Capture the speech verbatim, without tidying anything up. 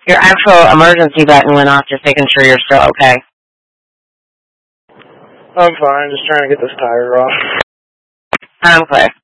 Your actual emergency button went off, just making sure you're still okay. I'm fine, just trying to get this tire off. I'm clear.